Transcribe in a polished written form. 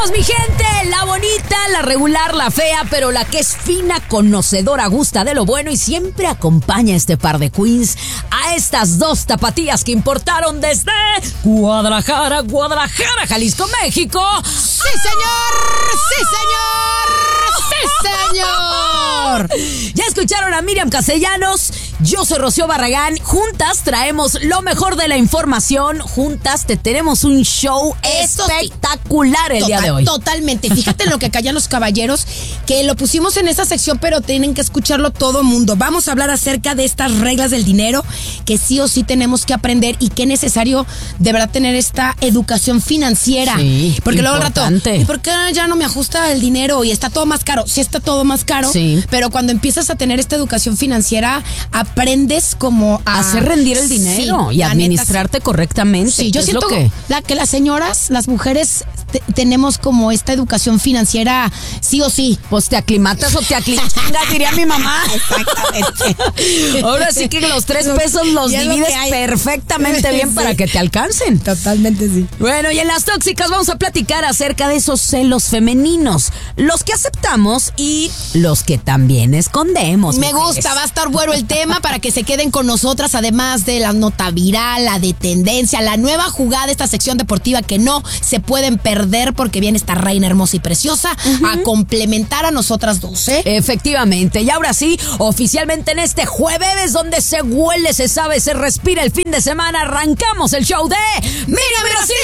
Mi gente, la bonita, la regular, la fea, pero la que es fina, conocedora, gusta de lo bueno y siempre acompaña a este par de queens, a estas dos tapatías que importaron desde Guadalajara, Jalisco, México. ¡Sí, señor! ¡Sí, señor! ¡Sí, señor! Ya escucharon a Miriam Castellanos, yo soy Rocío Barragán. Juntas traemos lo mejor de la información. Juntas te tenemos un show espectacular el día de hoy. Totalmente. Fíjate en lo que callan los caballeros, que lo pusimos en esa sección, pero tienen que escucharlo todo mundo. Vamos a hablar acerca de estas reglas del dinero que sí o sí tenemos que aprender y qué necesario de verdad tener esta educación financiera. Sí, porque luego al rato, importante. ¿y por qué ya no me ajusta el dinero y está todo más caro? Sí, está todo más caro, sí, pero cuando empiezas a tener esta educación financiera, aprendes como a hacer rendir el dinero, sí, y administrarte correctamente. Sí, yo siento que las señoras, las mujeres, tenemos como esta educación financiera sí o sí. Pues te aclimatas o te aclimatas, diría mi mamá. Exactamente. Ahora sí que los 3 pesos los divides perfectamente bien, sí, para que te alcancen. Totalmente sí. Bueno, y en las tóxicas vamos a platicar acerca de esos celos femeninos, los que aceptamos y los que también escondemos. Me gusta, va a estar bueno el tema para que se queden con nosotras, además de la nota viral, la de tendencia, la nueva jugada, esta sección deportiva que no se pueden perder porque viene esta reina hermosa y preciosa a complementar a nosotras dos, ¿eh? Efectivamente, y ahora sí, oficialmente en este jueves donde se huele, se sabe, se respira el fin de semana, arrancamos el show de Miriam Brasil.